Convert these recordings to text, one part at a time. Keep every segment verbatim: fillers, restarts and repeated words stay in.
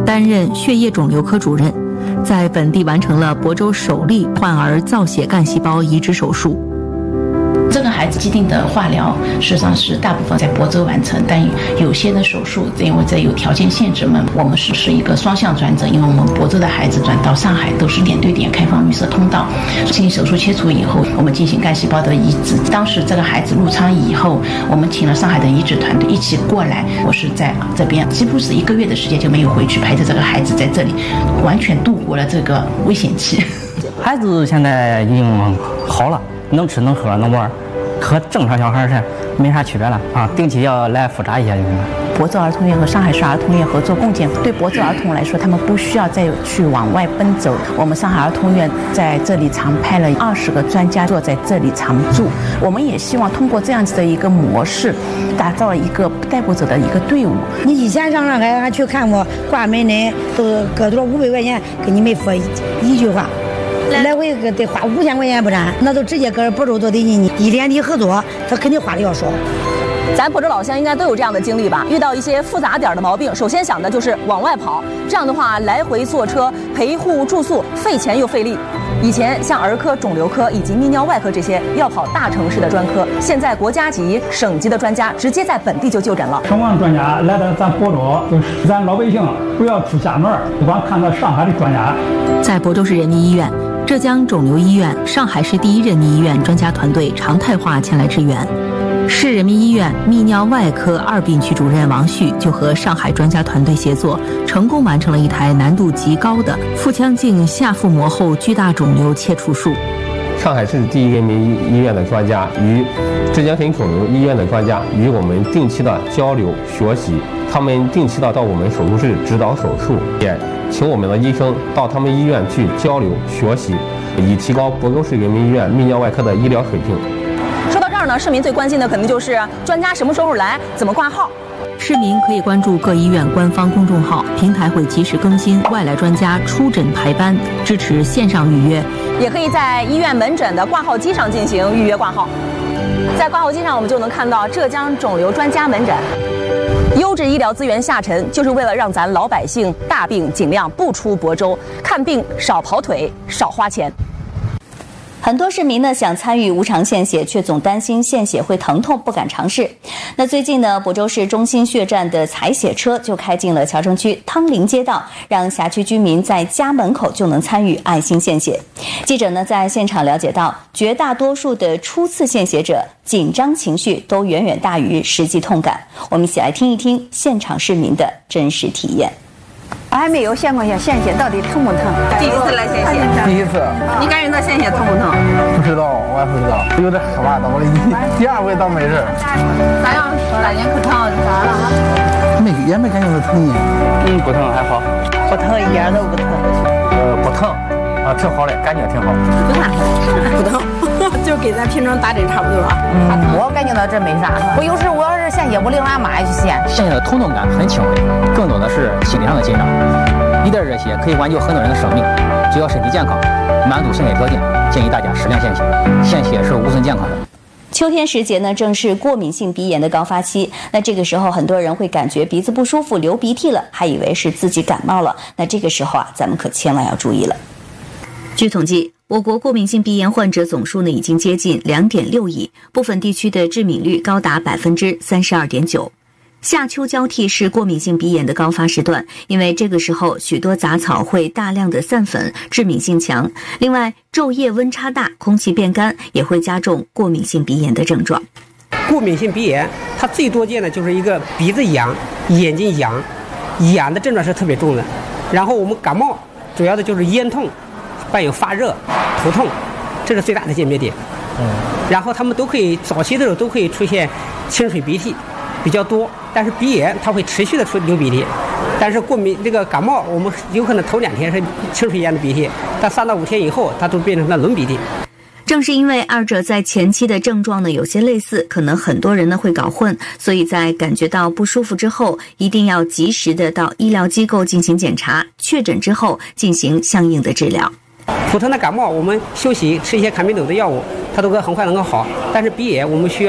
担任血液肿瘤科主任，在本地完成了亳州首例患儿造血干细胞移植手术。 这个孩子既定的化疗事实上是大部分在亳州完成，但有些的手术因为这有条件限制嘛，我们是是一个双向转诊，因为我们亳州的孩子转到上海都是点对点开放绿色通道，进行手术切除以后，我们进行干细胞的移植。当时这个孩子入仓以后，我们请了上海的移植团队一起过来，我是在这边几乎是一个月的时间就没有回去，陪着这个孩子在这里，完全度过了这个危险期。 孩子现在已经好了，能吃能喝能玩，和正常小孩是没啥区别了啊！定期要来复查一下就行了。 亳州儿童院和上海市儿童院合作共建，对亳州儿童来说，他们不需要再去往外奔走。我们上海儿童院在这里常派了二十个专家坐在这里常驻。我们也希望通过这样子的一个模式，打造一个带过者的一个队伍。 你以前上上海还去看我挂门诊，都个多五百块钱，给你没说一句话。来回个得花五千块钱不然，那都直接搁亳州都得进去，一点地合作，他肯定花的要少。 咱亳州老乡应该都有这样的经历吧？遇到一些复杂点的毛病，首先想的就是往外跑，这样的话来回坐车、陪护住宿，费钱又费力。以前像儿科、肿瘤科以及泌尿外科这些要跑大城市的专科，现在国家级、省级的专家直接在本地就就诊了。 省网专家来到咱亳州，就是咱老百姓不要出厦门，不光看到上海的专家。 在亳州市人民医院、浙江肿瘤医院、上海市第一人民医院专家团队常态化前来支援。市人民医院泌尿外科二病区主任王旭就和上海专家团队协作，成功完成了一台难度极高的腹腔镜下腹膜后巨大肿瘤切除术。 上海市第一人民医院的专家与浙江省肿瘤医院的专家与我们定期的交流学习，他们定期的到我们手术室指导手术，也请我们的医生到他们医院去交流学习，以提高亳州市人民医院泌尿外科的医疗水平。 说到这儿呢，市民最关心的肯定就是专家什么时候来，怎么挂号。 市民可以关注各医院官方公众号，平台会及时更新外来专家出诊排班，支持线上预约。 也可以在医院门诊的挂号机上进行预约挂号。在挂号机上，我们就能看到浙江肿瘤专家门诊。优质医疗资源下沉，就是为了让咱老百姓大病尽量不出亳州，看病少跑腿，少花钱。 很多市民呢想参与无偿献血，却总担心献血会疼痛，不敢尝试。那最近呢，亳州市中心血站的采血车就开进了桥城区汤林街道，让辖区居民在家门口就能参与爱心献血。记者呢在现场了解到，绝大多数的初次献血者紧张情绪都远远大于实际痛感。我们一起来听一听现场市民的真实体验。 我还没有献过血，献血到底疼不疼？ 第一次来献血， 第一次。 你感觉到献血疼不疼？ 不知道，我也不知道，有点害怕。到了第二回倒没事。 咋样？感觉可疼？咋了？ 没，也没感觉到疼呢。 嗯，不疼，还好。 不疼，一点都不疼。 呃，不疼，啊，挺好的，感觉挺好。 不疼，不疼。就跟咱平常打针差不多。 嗯，我感觉到这没啥。我有时我要是献血，我领俺妈也去献。 献血的疼痛感很轻微，更多的是心理上的紧张。一点热血可以挽救很多人的生命，只要身体健康，满足生理条件，建议大家适量献血。献血是无损健康的。 秋天时节呢，正是过敏性鼻炎的高发期。那这个时候，很多人会感觉鼻子不舒服、流鼻涕了，还以为是自己感冒了。那这个时候啊，咱们可千万要注意了。据统计，我国过敏性鼻炎患者总数呢已经接近两点六亿，部分地区的致敏率高达百分之三十二点九。夏秋交替是过敏性鼻炎的高发时段，因为这个时候许多杂草会大量的散粉，致敏性强。另外，昼夜温差大，空气变干，也会加重过敏性鼻炎的症状。 过敏性鼻炎，它最多见的就是一个鼻子痒、眼睛痒，痒的症状是特别重的。然后我们感冒，主要的就是咽痛，伴有发热、头痛，这是最大的鉴别点。嗯。然后他们都可以早期的时候都可以出现清水鼻涕。比较多，但是鼻炎它会持续的出流鼻涕，但是过敏这个感冒，我们有可能头两天是清水一样的鼻涕，但三到五天以后，它都变成了轮鼻涕。 正是因为二者在前期的症状呢有些类似，可能很多人呢会搞混，所以在感觉到不舒服之后，一定要及时的到医疗机构进行检查，确诊之后进行相应的治疗。 普通的感冒，我们休息吃一些抗病毒的药物，它都很快能够好，但是鼻炎我们需要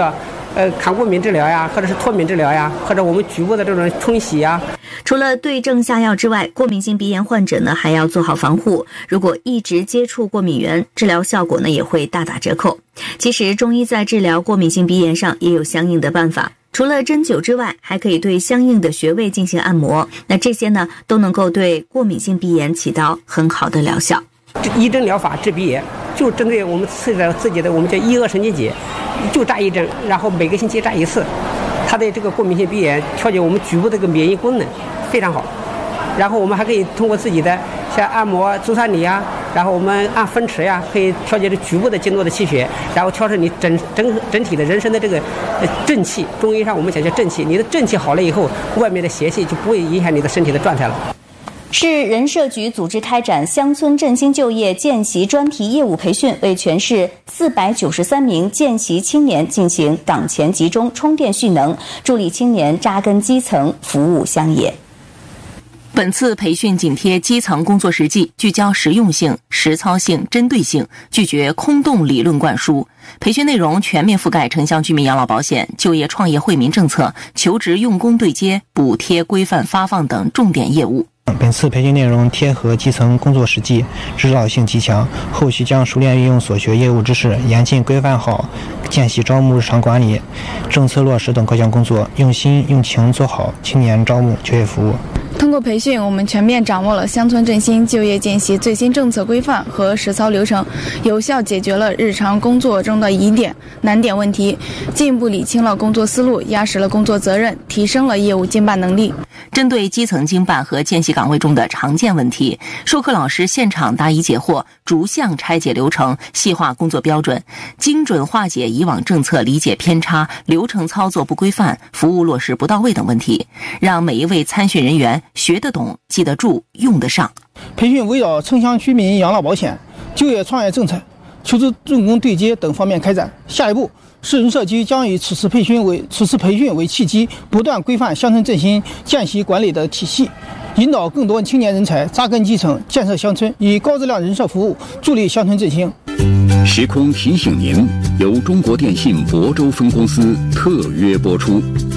呃抗过敏治疗呀，或者是脱敏治疗呀，或者我们局部的这种冲洗呀。 除了对症下药之外，过敏性鼻炎患者呢还要做好防护。如果一直接触过敏源，治疗效果呢也会大打折扣。其实中医在治疗过敏性鼻炎上也有相应的办法。除了针灸之外，还可以对相应的穴位进行按摩，那这些呢都能够对过敏性鼻炎起到很好的疗效。 一针疗法治鼻炎，就针对我们刺激自己的我们叫一腭神经节，就扎一针，然后每个星期扎一次。它的这个过敏性鼻炎调节我们局部这个免疫功能非常好。然后我们还可以通过自己的像按摩足三里呀，然后我们按风池呀，可以调节这局部的经络的气血，然后调整你整整整体的人身的这个正气。中医上我们讲叫正气，你的正气好了以后，外面的邪气就不会影响你的身体的状态了。 市人社局组织开展乡村振兴就业见习专题业务培训，为全市四百九十三名见习青年进行岗前集中充电蓄能，助力青年扎根基层，服务乡野。 本次培训紧贴基层工作实际，聚焦实用性、实操性、针对性，拒绝空洞理论灌输。培训内容全面覆盖城乡居民养老保险、就业创业惠民政策、求职用工对接、补贴规范发放等重点业务。 本次培训内容贴合基层工作实际，指导性极强，后续将熟练运用所学业务知识，严禁规范好见习招募日常管理、政策落实等各项工作，用心用情做好青年招募就业服务。 通过培训，我们全面掌握了乡村振兴就业见习最新政策规范和实操流程，有效解决了日常工作中的疑点、难点问题，进一步理清了工作思路，压实了工作责任，提升了业务经办能力。 针对基层经办和见习岗位中的常见问题，授课老师现场答疑解惑，逐项拆解流程，细化工作标准，精准化解以往政策理解偏差、流程操作不规范、服务落实不到位等问题，让每一位参训人员学得懂、记得住、用得上。 培训围绕城乡居民养老保险、就业创业政策、求职用工对接等方面开展。下一步，市人社局将以此次培训为此次培训为契机，不断规范乡村振兴见习管理的体系，引导更多青年人才扎根基层，建设乡村，以高质量人社服务助力乡村振兴。 时空提醒您，由中国电信亳州分公司特约播出。